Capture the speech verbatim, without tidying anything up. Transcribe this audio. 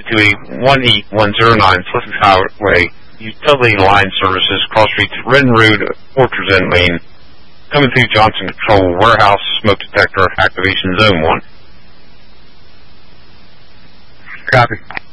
to one eight one zero nine Sussex Highway, utility line services, cross streets, Red Road, Orchards End, Maine. Coming through Johnson Control Warehouse, smoke detector, activation zone one. Copy.